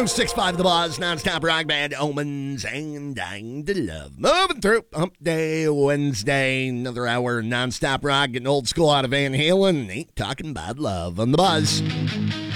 106.5 The Buzz, non-stop rock band, Omens and Dying to Love. Moving through Hump Day Wednesday, another hour of non-stop rock, getting old school out of Van Halen, ain't talking about love on The Buzz.